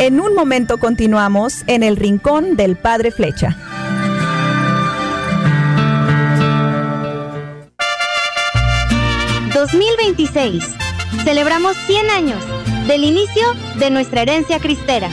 En un momento continuamos en el Rincón del Padre Flecha. ...2026... celebramos 100 años del inicio de nuestra herencia cristera.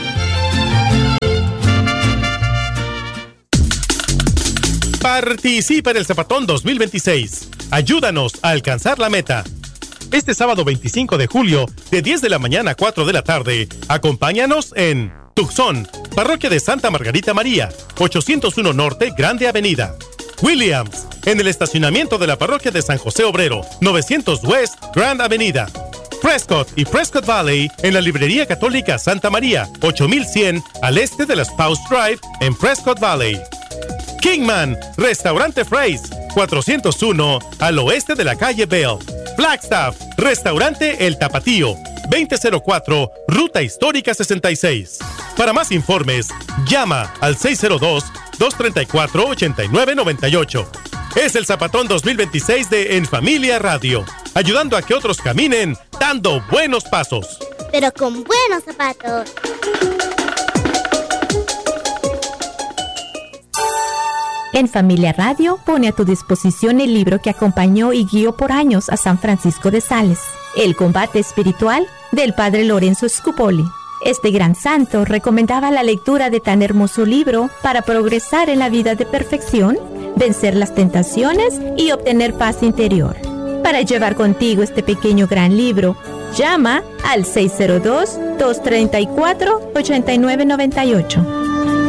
Participa en el Zapatón 2026. Ayúdanos a alcanzar la meta. Este sábado 25 de julio, de 10 de la mañana a 4 de la tarde, acompáñanos en Tucson, Parroquia de Santa Margarita María, 801 Norte, Grande Avenida. Williams, en el estacionamiento de la Parroquia de San José Obrero, 900 West, Grand Avenida. Prescott y Prescott Valley, en la Librería Católica Santa María, 8100 al este de la Spouse Drive, en Prescott Valley. Kingman, Restaurante Frey's, 401 al oeste de la calle Bell. Flagstaff, Restaurante El Tapatío, 2004, Ruta Histórica 66. Para más informes, llama al 602-234-8998. Es el Zapatón 2026 de En Familia Radio, ayudando a que otros caminen dando buenos pasos. Pero con buenos zapatos. En Familia Radio pone a tu disposición el libro que acompañó y guió por años a San Francisco de Sales, El combate espiritual del Padre Lorenzo Scupoli. Este gran santo recomendaba la lectura de tan hermoso libro para progresar en la vida de perfección, vencer las tentaciones y obtener paz interior. Para llevar contigo este pequeño gran libro, llama al 602-234-8998.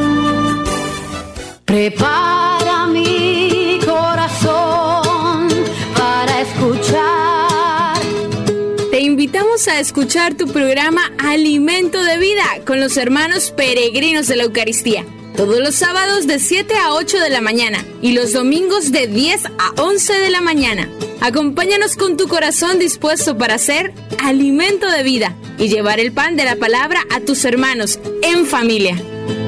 Prepara mi corazón para escuchar. Te invitamos a escuchar tu programa Alimento de Vida con los hermanos peregrinos de la Eucaristía. Todos los sábados de 7 a 8 de la mañana y los domingos de 10 a 11 de la mañana. Acompáñanos con tu corazón dispuesto para ser alimento de vida y llevar el pan de la palabra a tus hermanos en familia.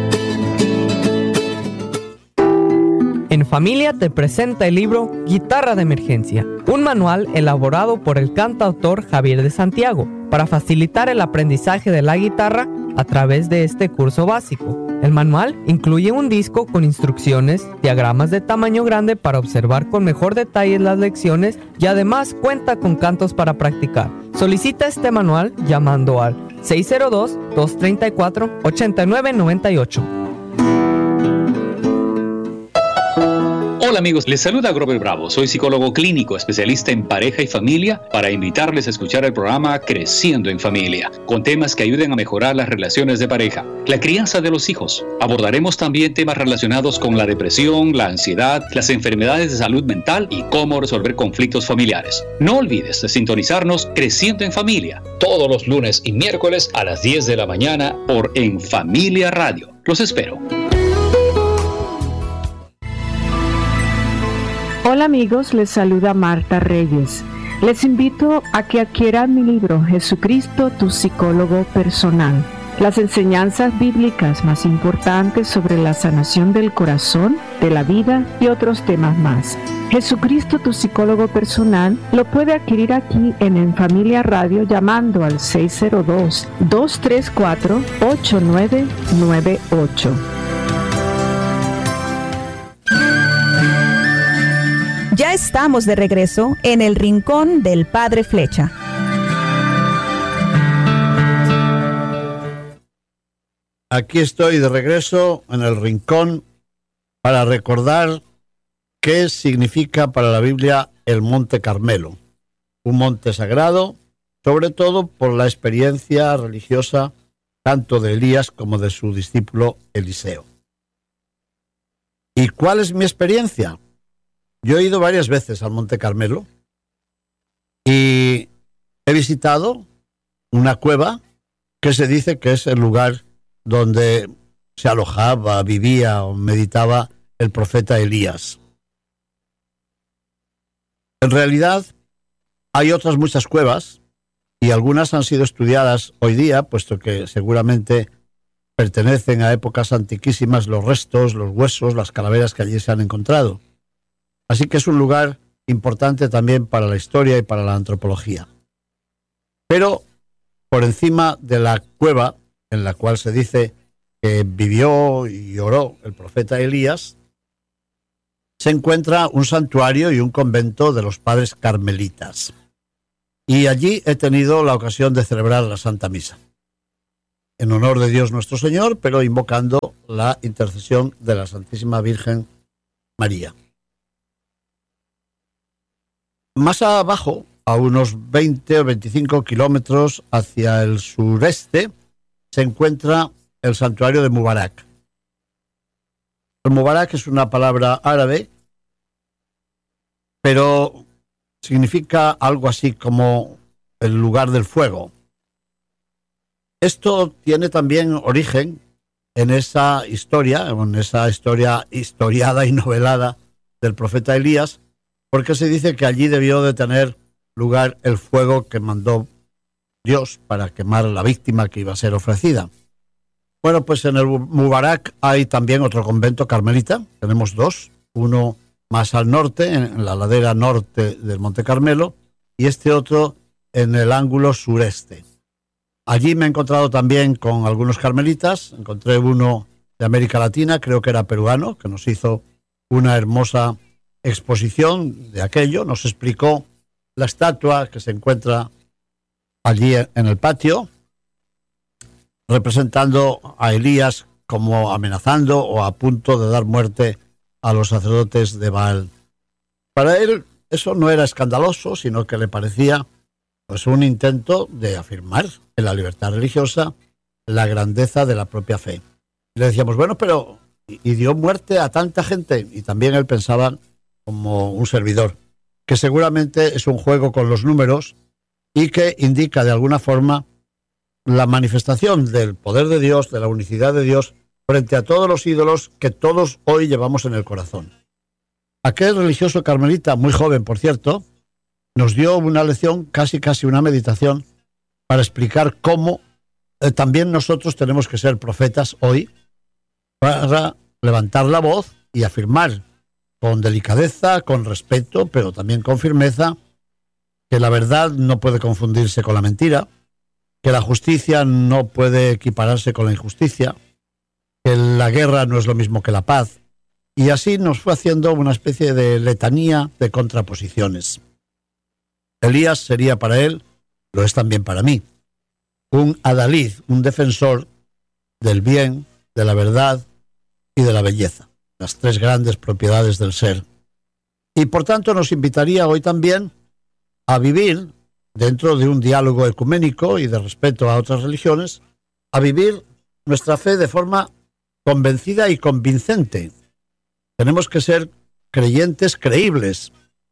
En Familia te presenta el libro Guitarra de Emergencia, un manual elaborado por el cantautor Javier de Santiago para facilitar el aprendizaje de la guitarra a través de este curso básico. El manual incluye un disco con instrucciones, diagramas de tamaño grande para observar con mejor detalle las lecciones y además cuenta con cantos para practicar. Solicita este manual llamando al 602-234-8998. Hola amigos, les saluda Grover Bravo. Soy psicólogo clínico, especialista en pareja y familia, para invitarles a escuchar el programa Creciendo en Familia, con temas que ayuden a mejorar las relaciones de pareja, la crianza de los hijos. Abordaremos también temas relacionados con la depresión, la ansiedad, las enfermedades de salud mental y cómo resolver conflictos familiares. No olvides de sintonizarnos Creciendo en Familia, todos los lunes y miércoles a las 10 de la mañana por En Familia Radio. Los espero. Hola amigos, les saluda Marta Reyes. Les invito a que adquieran mi libro Jesucristo, tu psicólogo personal. Las enseñanzas bíblicas más importantes sobre la sanación del corazón, de la vida y otros temas más. Jesucristo, tu psicólogo personal, lo puede adquirir aquí en Familia Radio llamando al 602-234-8998. Ya estamos de regreso en el Rincón del Padre Flecha. Aquí estoy de regreso en el Rincón para recordar qué significa para la Biblia el Monte Carmelo. Un monte sagrado, sobre todo por la experiencia religiosa tanto de Elías como de su discípulo Eliseo. ¿Y cuál es mi experiencia? Yo he ido varias veces al Monte Carmelo y he visitado una cueva que se dice que es el lugar donde se alojaba, vivía o meditaba el profeta Elías. En realidad hay otras muchas cuevas y algunas han sido estudiadas hoy día, puesto que seguramente pertenecen a épocas antiquísimas los restos, los huesos, las calaveras que allí se han encontrado. Así que es un lugar importante también para la historia y para la antropología. Pero por encima de la cueva en la cual se dice que vivió y oró el profeta Elías, se encuentra un santuario y un convento de los padres carmelitas. Y allí he tenido la ocasión de celebrar la Santa Misa, en honor de Dios nuestro Señor, pero invocando la intercesión de la Santísima Virgen María. Más abajo, a unos 20 o 25 kilómetros hacia el sureste, se encuentra el santuario de Mubarak. El Mubarak es una palabra árabe, pero significa algo así como el lugar del fuego. Esto tiene también origen en esa historia historiada y novelada del profeta Elías, porque se dice que allí debió de tener lugar el fuego que mandó Dios para quemar a la víctima que iba a ser ofrecida. Bueno, pues en el Mubarak hay también otro convento carmelita. Tenemos dos, uno más al norte, en la ladera norte del Monte Carmelo, y este otro en el ángulo sureste. Allí me he encontrado también con algunos carmelitas. Encontré uno de América Latina, creo que era peruano, que nos hizo una hermosa exposición de aquello. Nos explicó la estatua que se encuentra allí en el patio, representando a Elías como amenazando o a punto de dar muerte a los sacerdotes de Baal. Para él eso no era escandaloso, sino que le parecía pues un intento de afirmar en la libertad religiosa la grandeza de la propia fe. Y le decíamos, bueno, pero y dio muerte a tanta gente, y también él pensaba como un servidor, que seguramente es un juego con los números y que indica de alguna forma la manifestación del poder de Dios, de la unicidad de Dios, frente a todos los ídolos que todos hoy llevamos en el corazón. Aquel religioso carmelita, muy joven por cierto, nos dio una lección, casi una meditación, para explicar cómo también nosotros tenemos que ser profetas hoy, para levantar la voz y afirmar con delicadeza, con respeto, pero también con firmeza, que la verdad no puede confundirse con la mentira, que la justicia no puede equipararse con la injusticia, que la guerra no es lo mismo que la paz, y así nos fue haciendo una especie de letanía de contraposiciones. Elías sería para él, lo es también para mí, un adalid, un defensor del bien, de la verdad y de la belleza, las tres grandes propiedades del ser. Y por tanto nos invitaría hoy también a vivir, dentro de un diálogo ecuménico y de respeto a otras religiones, a vivir nuestra fe de forma convencida y convincente. Tenemos que ser creyentes creíbles,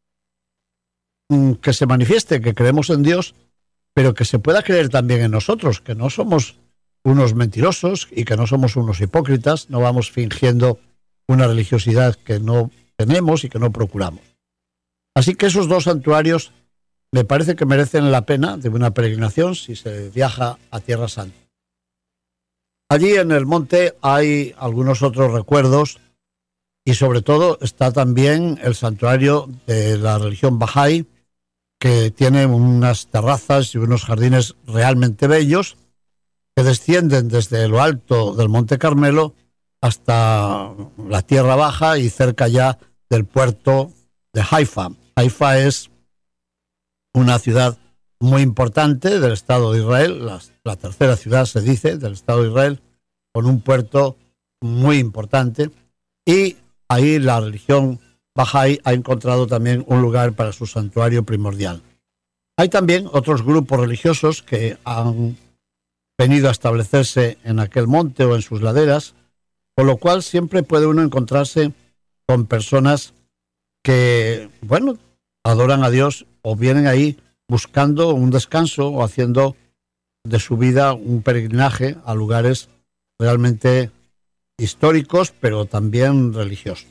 que se manifieste que creemos en Dios, pero que se pueda creer también en nosotros, que no somos unos mentirosos y que no somos unos hipócritas, no vamos fingiendo una religiosidad que no tenemos y que no procuramos. Así que esos dos santuarios me parece que merecen la pena de una peregrinación si se viaja a Tierra Santa. Allí en el monte hay algunos otros recuerdos y sobre todo está también el santuario de la religión Bahá'í, que tiene unas terrazas y unos jardines realmente bellos que descienden desde lo alto del Monte Carmelo hasta la tierra baja y cerca ya del puerto de Haifa. Haifa es una ciudad muy importante del Estado de Israel, la tercera ciudad se dice del Estado de Israel, con un puerto muy importante, y ahí la religión Bahá'í ha encontrado también un lugar para su santuario primordial. Hay también otros grupos religiosos que han venido a establecerse en aquel monte o en sus laderas, con lo cual siempre puede uno encontrarse con personas que, bueno, adoran a Dios o vienen ahí buscando un descanso o haciendo de su vida un peregrinaje a lugares realmente históricos, pero también religiosos.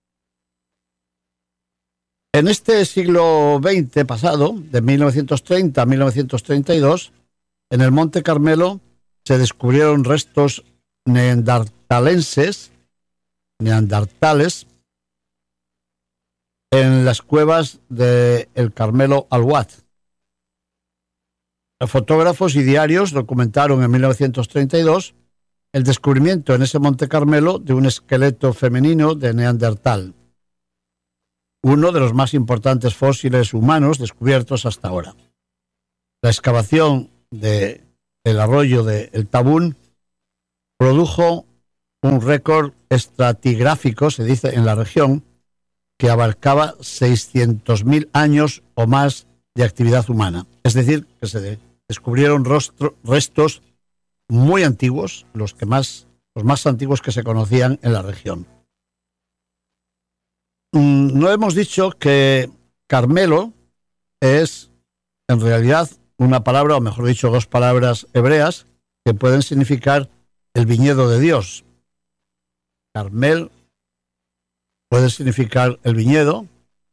En este siglo XX pasado, de 1930 a 1932, en el Monte Carmelo se descubrieron restos neandertales en las cuevas del Carmelo al-Wad. fotógrafos y diarios documentaron en 1932 el descubrimiento en ese Monte Carmelo de un esqueleto femenino de Neandertal, uno de los más importantes fósiles humanos descubiertos hasta ahora. La excavación del arroyo de El Tabún produjo un récord estratigráfico, se dice, en la región, que abarcaba 600.000 años o más de actividad humana. Es decir, que se descubrieron restos muy antiguos, los más antiguos que se conocían en la región. No hemos dicho que Carmelo es en realidad una palabra, o mejor dicho, dos palabras hebreas que pueden significar el viñedo de Dios. Carmel puede significar el viñedo.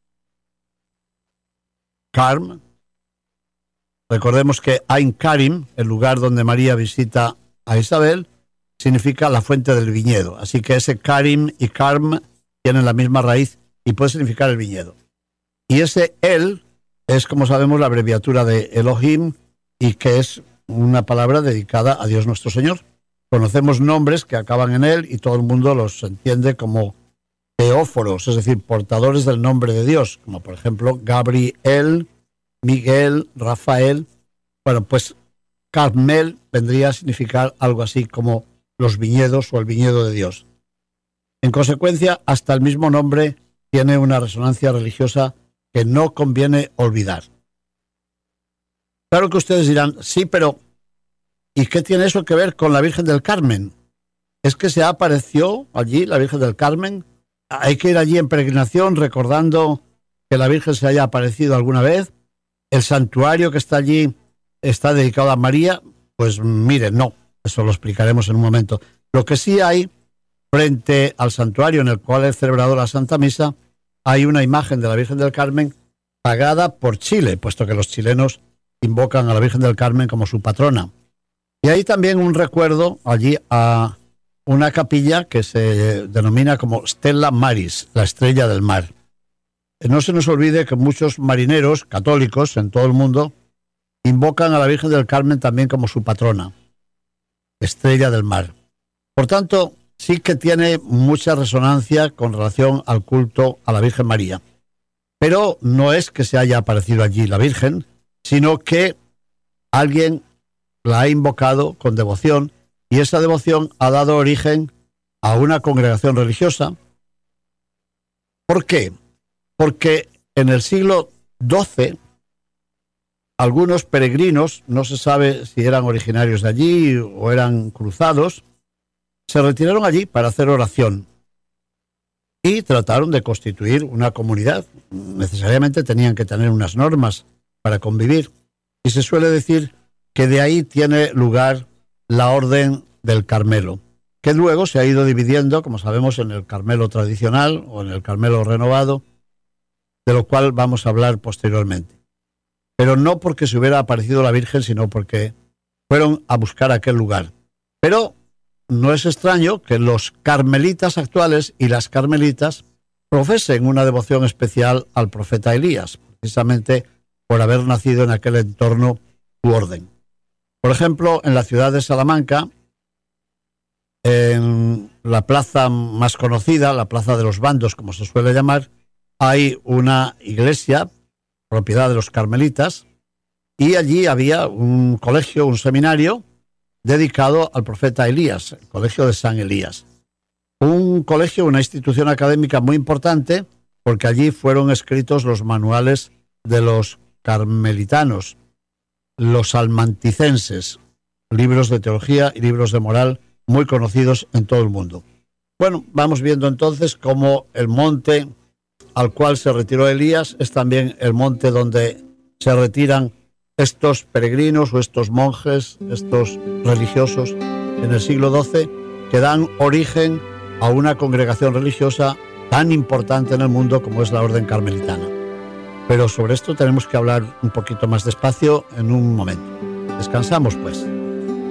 Carm. Recordemos que Ain Karim, el lugar donde María visita a Isabel, significa la fuente del viñedo. Así que ese Karim y Carm tienen la misma raíz y puede significar el viñedo. Y ese El es, como sabemos, la abreviatura de Elohim, y que es una palabra dedicada a Dios nuestro Señor. Conocemos nombres que acaban en él y todo el mundo los entiende como teóforos, es decir, portadores del nombre de Dios, como por ejemplo Gabriel, Miguel, Rafael. Bueno, pues Carmel vendría a significar algo así como los viñedos o el viñedo de Dios. En consecuencia, hasta el mismo nombre tiene una resonancia religiosa que no conviene olvidar. Claro que ustedes dirán, sí, pero ¿y qué tiene eso que ver con la Virgen del Carmen? ¿Es que se apareció allí la Virgen del Carmen? ¿Hay que ir allí en peregrinación recordando que la Virgen se haya aparecido alguna vez? ¿El santuario que está allí está dedicado a María? Pues miren, no, eso lo explicaremos en un momento. Lo que sí hay, frente al santuario en el cual he celebrado la Santa Misa, hay una imagen de la Virgen del Carmen pagada por Chile, puesto que los chilenos invocan a la Virgen del Carmen como su patrona. Y hay también un recuerdo allí a una capilla que se denomina como Stella Maris, la estrella del mar. No se nos olvide que muchos marineros católicos en todo el mundo invocan a la Virgen del Carmen también como su patrona, estrella del mar. Por tanto, sí que tiene mucha resonancia con relación al culto a la Virgen María. Pero no es que se haya aparecido allí la Virgen, sino que alguien la ha invocado con devoción, y esa devoción ha dado origen a una congregación religiosa. ¿Por qué? Porque en el siglo XII algunos peregrinos, no se sabe si eran originarios de allí o eran cruzados, se retiraron allí para hacer oración y trataron de constituir una comunidad. Necesariamente tenían que tener unas normas para convivir, y se suele decir que de ahí tiene lugar la Orden del Carmelo, que luego se ha ido dividiendo, como sabemos, en el Carmelo tradicional o en el Carmelo renovado, de lo cual vamos a hablar posteriormente. Pero no porque se hubiera aparecido la Virgen, sino porque fueron a buscar aquel lugar. Pero no es extraño que los carmelitas actuales y las carmelitas profesen una devoción especial al profeta Elías, precisamente por haber nacido en aquel entorno u orden. Por ejemplo, en la ciudad de Salamanca, en la plaza más conocida, la Plaza de los Bandos, como se suele llamar, hay una iglesia, propiedad de los carmelitas, y allí había un colegio, un seminario, dedicado al profeta Elías, el Colegio de San Elías. Un colegio, una institución académica muy importante, porque allí fueron escritos los manuales de los carmelitanos, los almanticenses, libros de teología y libros de moral muy conocidos en todo el mundo. Bueno, vamos viendo entonces cómo el monte al cual se retiró Elías es también el monte donde se retiran estos peregrinos o estos monjes, estos religiosos en el siglo XII, que dan origen a una congregación religiosa tan importante en el mundo como es la Orden Carmelitana. Pero sobre esto tenemos que hablar un poquito más despacio en un momento. Descansamos, pues.